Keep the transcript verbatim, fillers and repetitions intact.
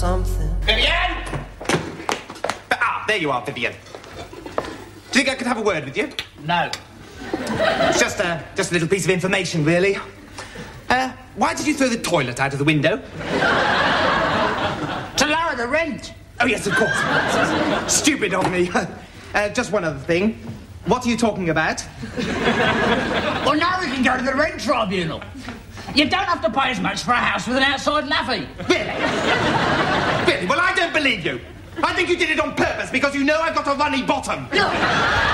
something. Vivian! Ah, there you are, Vivian. Do you think I could have a word with you? No. It's just a, just a little piece of information, really. Uh, why did you throw the toilet out of the window? To lower the rent. Oh, yes, of course. Stupid of me. Uh, just one other thing. What are you talking about? Well, now we can go to the rent tribunal. You don't have to pay as much for a house with an outside lavvy. Really? Really? Well, I don't believe you. I think you did it on purpose because you know I've got a runny bottom. Look.